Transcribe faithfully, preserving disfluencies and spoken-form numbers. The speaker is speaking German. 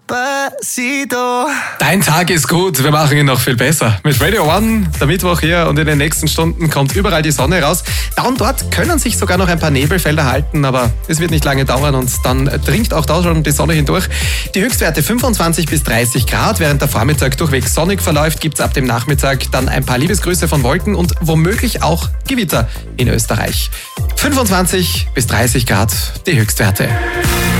Despacito. Dein Tag ist gut, wir machen ihn noch viel besser. Mit Radio One, der Mittwoch hier, und in den nächsten Stunden kommt überall die Sonne raus. Da und dort können sich sogar noch ein paar Nebelfelder halten, aber es wird nicht lange dauern und dann dringt auch da schon die Sonne hindurch. Die Höchstwerte fünfundzwanzig bis dreißig Grad, während der Vormittag durchweg sonnig verläuft, gibt es ab dem Nachmittag dann ein paar Liebesgrüße von Wolken und womöglich auch Gewitter in Österreich. fünfundzwanzig bis dreißig Grad, die Höchstwerte.